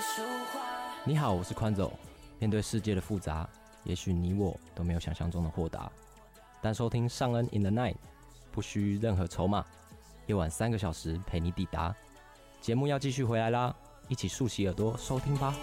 你好，我是宽走。面对世界的复杂，也许你我都没有想象中的豁达，但收听尚恩 in the night 不需任何筹码，夜晚3个小时陪你抵达。节目要继续回来啦，一起竖起耳朵收听吧。